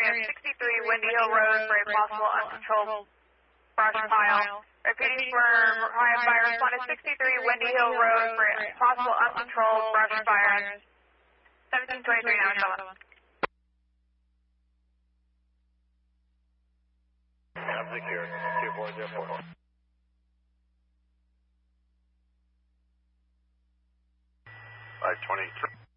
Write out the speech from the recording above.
area 63 Windy Hill Road for a possible uncontrolled brush pile. Repeating for high fire, respond to 63 Windy Hill Road for a possible uncontrolled brush fire. 1723 907. I'm secure. 2404. 523.